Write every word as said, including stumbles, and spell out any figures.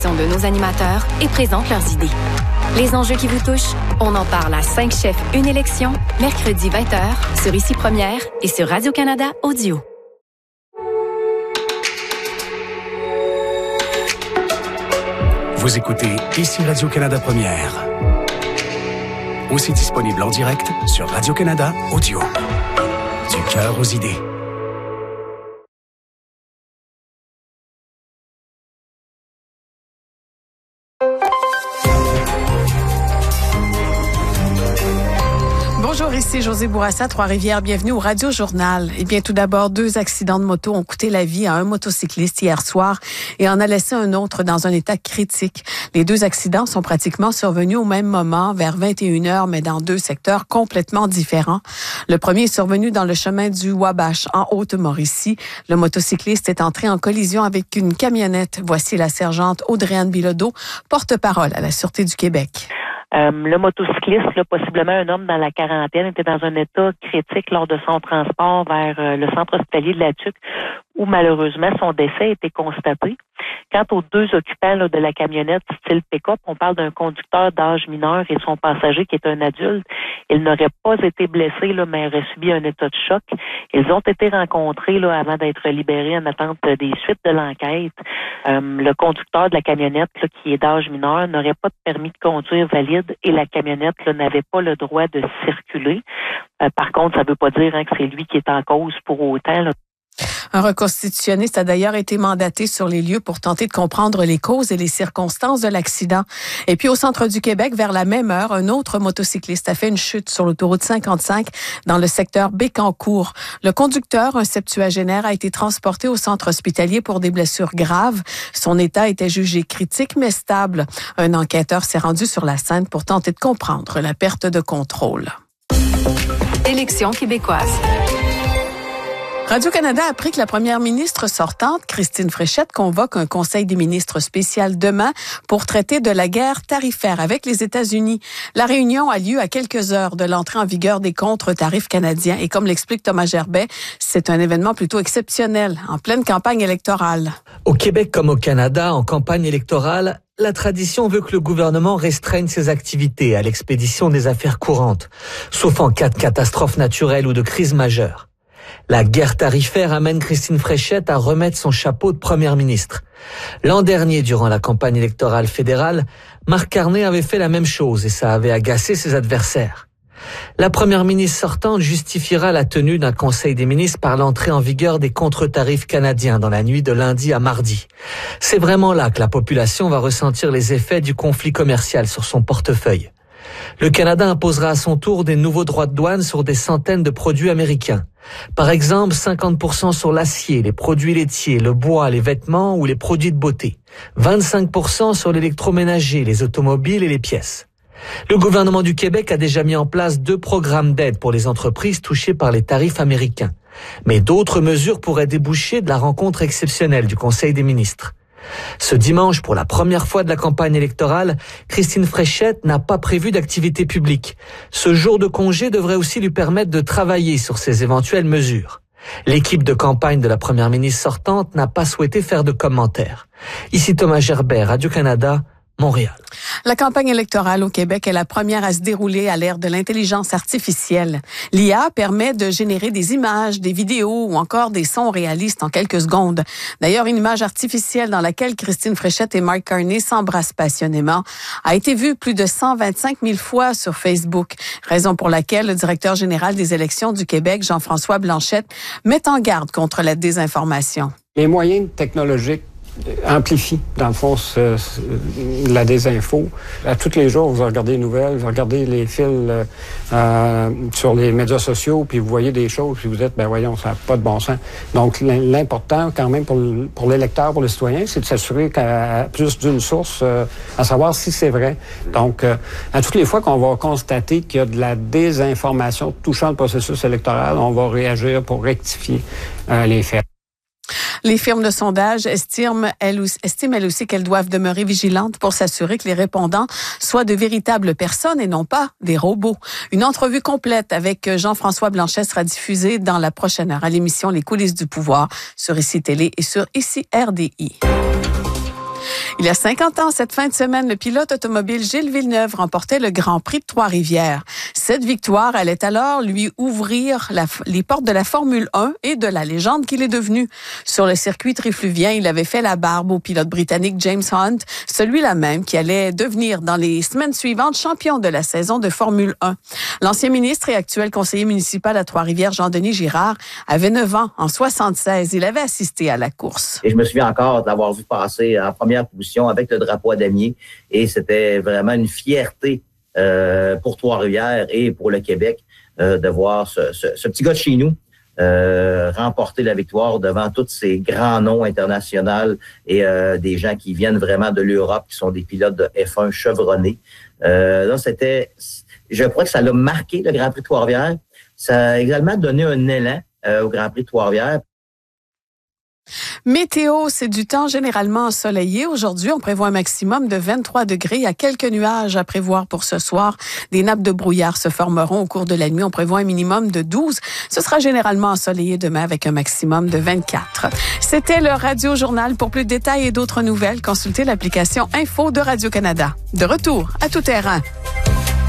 de nos animateurs et présentent leurs idées. Les enjeux qui vous touchent, on en parle à cinq chefs, une élection, mercredi vingt heures, sur Ici Première et sur Radio-Canada Audio. Vous écoutez Ici Radio-Canada Première. Aussi disponible en direct sur Radio-Canada Audio. Du cœur aux idées. Bonjour, ici Josée Bourassa, Trois-Rivières. Bienvenue au Radio Journal. Eh bien, tout d'abord, deux accidents de moto ont coûté la vie à un motocycliste hier soir et en a laissé un autre dans un état critique. Les deux accidents sont pratiquement survenus au même moment, vers vingt et une heures, mais dans deux secteurs complètement différents. Le premier est survenu dans le chemin du Wabash, en Haute-Mauricie. Le motocycliste est entré en collision avec une camionnette. Voici la sergente Audrey-Anne Bilodeau, porte-parole à la Sûreté du Québec. Euh, le motocycliste, là, possiblement un homme dans la quarantaine, était dans un état critique lors de son transport vers euh, le centre hospitalier de la Tuque, où malheureusement son décès a été constaté. Quant aux deux occupants là, de la camionnette style pick-up, on parle d'un conducteur d'âge mineur et son passager qui est un adulte. Il n'aurait pas été blessé, là, mais aurait subi un état de choc. Ils ont été rencontrés là, avant d'être libérés en attente des suites de l'enquête. Euh, le conducteur de la camionnette, là, qui est d'âge mineur, n'aurait pas de permis de conduire valide et la camionnette là, n'avait pas le droit de circuler. Euh, par contre, ça ne veut pas dire hein, que c'est lui qui est en cause pour autant, là. Un reconstitutionniste a d'ailleurs été mandaté sur les lieux pour tenter de comprendre les causes et les circonstances de l'accident. Et puis au centre du Québec, vers la même heure, un autre motocycliste a fait une chute sur l'autoroute cinquante-cinq dans le secteur Bécancour. Le conducteur, un septuagénaire, a été transporté au centre hospitalier pour des blessures graves. Son état était jugé critique mais stable. Un enquêteur s'est rendu sur la scène pour tenter de comprendre la perte de contrôle. Élections québécoises. Radio-Canada a appris que la première ministre sortante, Christine Fréchette, convoque un conseil des ministres spécial demain pour traiter de la guerre tarifaire avec les États-Unis. La réunion a lieu à quelques heures de l'entrée en vigueur des contre-tarifs canadiens et comme l'explique Thomas Gerbet, c'est un événement plutôt exceptionnel en pleine campagne électorale. Au Québec comme au Canada, en campagne électorale, la tradition veut que le gouvernement restreigne ses activités à l'expédition des affaires courantes, sauf en cas de catastrophe naturelle ou de crise majeure. La guerre tarifaire amène Christine Fréchette à remettre son chapeau de première ministre. L'an dernier, durant la campagne électorale fédérale, Marc Carney avait fait la même chose et ça avait agacé ses adversaires. La première ministre sortante justifiera la tenue d'un conseil des ministres par l'entrée en vigueur des contre-tarifs canadiens dans la nuit de lundi à mardi. C'est vraiment là que la population va ressentir les effets du conflit commercial sur son portefeuille. Le Canada imposera à son tour des nouveaux droits de douane sur des centaines de produits américains. Par exemple, cinquante pour cent sur l'acier, les produits laitiers, le bois, les vêtements ou les produits de beauté. vingt-cinq pour cent sur l'électroménager, les automobiles et les pièces. Le gouvernement du Québec a déjà mis en place deux programmes d'aide pour les entreprises touchées par les tarifs américains. Mais d'autres mesures pourraient déboucher de la rencontre exceptionnelle du Conseil des ministres. Ce dimanche, pour la première fois de la campagne électorale, Christine Fréchette n'a pas prévu d'activité publique. Ce jour de congé devrait aussi lui permettre de travailler sur ces éventuelles mesures. L'équipe de campagne de la première ministre sortante n'a pas souhaité faire de commentaires. Ici Thomas Gerbet, Radio-Canada, Montréal. La campagne électorale au Québec est la première à se dérouler à l'ère de l'intelligence artificielle. L'I A permet de générer des images, des vidéos ou encore des sons réalistes en quelques secondes. D'ailleurs, une image artificielle dans laquelle Christine Fréchette et Mark Carney s'embrassent passionnément a été vue plus de cent vingt-cinq mille fois sur Facebook, raison pour laquelle le directeur général des élections du Québec, Jean-François Blanchette, met en garde contre la désinformation. Les moyens technologiques amplifie, dans le fond, ce, ce, la désinfo. À tous les jours, vous regardez les nouvelles, vous regardez les fils euh, sur les médias sociaux, puis vous voyez des choses, puis vous dites, ben voyons, ça n'a pas de bon sens. Donc, l'important, quand même, pour, pour l'électeur, pour le citoyen, c'est de s'assurer qu'à plus d'une source, euh, à savoir si c'est vrai. Donc, euh, à toutes les fois qu'on va constater qu'il y a de la désinformation touchant le processus électoral, on va réagir pour rectifier euh, les faits. Les firmes de sondage estiment elles, estiment elles aussi qu'elles doivent demeurer vigilantes pour s'assurer que les répondants soient de véritables personnes et non pas des robots. Une entrevue complète avec Jean-François Blanchet sera diffusée dans la prochaine heure à l'émission Les coulisses du pouvoir sur Ici Télé et sur Ici R D I. Il y a cinquante ans, cette fin de semaine, le pilote automobile Gilles Villeneuve remportait le Grand Prix de Trois-Rivières. Cette victoire allait alors lui ouvrir la, les portes de la Formule un et de la légende qu'il est devenu. Sur le circuit trifluvien, il avait fait la barbe au pilote britannique James Hunt, celui-là même qui allait devenir dans les semaines suivantes champion de la saison de Formule un. L'ancien ministre et actuel conseiller municipal à Trois-Rivières, Jean-Denis Girard, avait neuf ans en soixante-seize. Il avait assisté à la course. Et je me souviens encore d'avoir vu passer en première position avec le drapeau à damier. Et c'était vraiment une fierté euh, pour Trois-Rivières et pour le Québec euh, de voir ce, ce, ce petit gars de chez nous euh, remporter la victoire devant tous ces grands noms internationaux et euh, des gens qui viennent vraiment de l'Europe, qui sont des pilotes de F un chevronnés. Euh, là, c'était, je crois que ça l'a marqué, le Grand Prix de Trois-Rivières. Ça a également donné un élan euh, au Grand Prix de Trois-Rivières. Météo, c'est du temps généralement ensoleillé. Aujourd'hui, on prévoit un maximum de vingt-trois degrés. Il y a quelques nuages à prévoir pour ce soir. Des nappes de brouillard se formeront au cours de la nuit. On prévoit un minimum de douze. Ce sera généralement ensoleillé demain avec un maximum de vingt-quatre. C'était le Radio Journal. Pour plus de détails et d'autres nouvelles, consultez l'application Info de Radio-Canada. De retour à tout terrain.